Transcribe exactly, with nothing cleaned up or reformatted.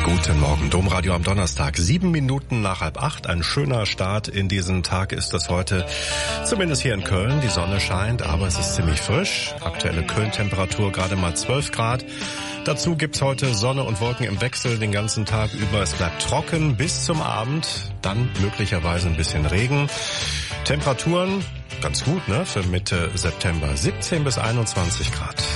Guten Morgen, Domradio am Donnerstag. Sieben Minuten nach halb acht. Ein schöner Start in diesen Tag ist es heute. Zumindest hier in Köln. Die Sonne scheint, aber es ist ziemlich frisch. Aktuelle Köln-Temperatur gerade mal zwölf Grad. Dazu gibt's heute Sonne und Wolken im Wechsel den ganzen Tag über. Es bleibt trocken bis zum Abend. Dann möglicherweise ein bisschen Regen. Temperaturen ganz gut, ne? Für Mitte September. siebzehn bis einundzwanzig Grad.